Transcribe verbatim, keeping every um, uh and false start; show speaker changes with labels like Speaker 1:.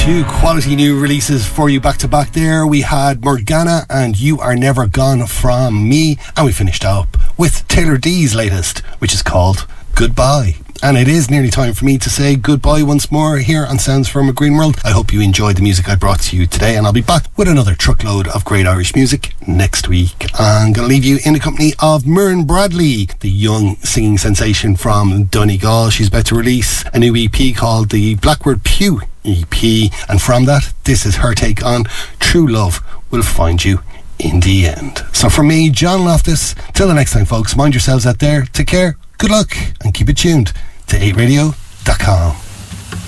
Speaker 1: Two quality new releases for you back to back there. We had Morgana and You Are Never Gone From Me, and we finished up with Taylor D's latest, which is called Goodbye. And it is nearly time for me to say goodbye once more here on Sounds from a Green World. I hope you enjoyed the music I brought to you today, and I'll be back with another truckload of great Irish music next week. I'm going to leave you in the company of Myrne Bradley, the young singing sensation from Donegal. She's about to release a new E P called the Blackwood Pew E P, and from that, this is her take on True Love Will Find You in the End. So from me, John Loftus, till the next time folks, mind yourselves out there, take care, good luck, and keep it tuned to eight radio dot com.